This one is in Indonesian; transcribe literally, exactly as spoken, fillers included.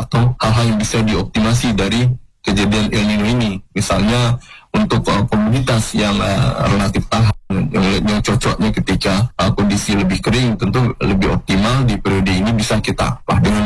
atau hal-hal yang bisa dioptimasi dari kejadian El Nino ini. Misalnya untuk uh, komoditas yang uh, relatif tahan, yang, yang cocoknya ketika uh, kondisi lebih kering, tentu lebih optimal di periode ini bisa kita lah dengan